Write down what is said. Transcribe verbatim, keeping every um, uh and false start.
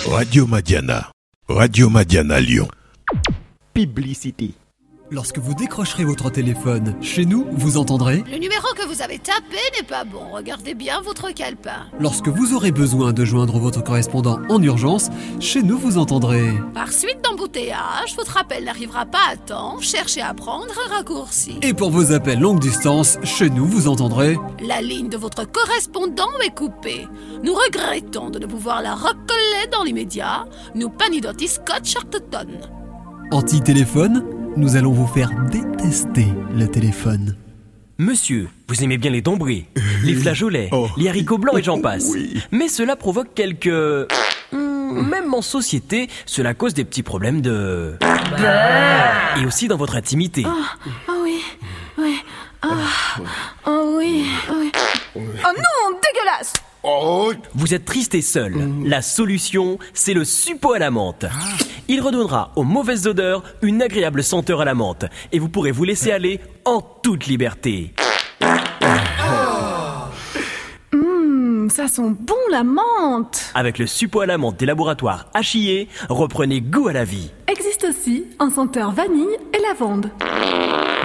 Radio Madiana. Radio Madiana Lyon. Publicité. Lorsque vous décrocherez votre téléphone, chez nous, vous entendrez. Le numéro que vous avez tapé n'est pas bon. Regardez bien votre calepin. Lorsque vous aurez besoin de joindre votre correspondant en urgence, chez nous, vous entendrez. Par suite d'embouteillage, votre appel n'arrivera pas à temps. Cherchez à prendre un raccourci. Et pour vos appels longue distance, chez nous, vous entendrez. La ligne de votre correspondant est coupée. Nous regrettons de ne pouvoir la recoller dans l'immédiat. Nous panidoti scotch Arteton. Anti-téléphone, nous allons vous faire détester le téléphone. Monsieur, vous aimez bien les dombrés, les flageolets, Oh. les haricots blancs et j'en passe. Oui. Mais cela provoque quelques... Hmm, même en société, cela cause des petits problèmes de... Et aussi dans votre intimité. Oh oui, oui. Oh, oh oui, oui. Oh non, dégueulasse! Oh, Vous êtes triste et seul. La solution, c'est le suppo à la menthe. Il redonnera aux mauvaises odeurs une agréable senteur à la menthe. Et vous pourrez vous laisser aller en toute liberté. Hum, ça sent bon la menthe. Avec le suppo à la menthe des laboratoires H I E, reprenez goût à la vie. Existe aussi un senteur vanille et lavande.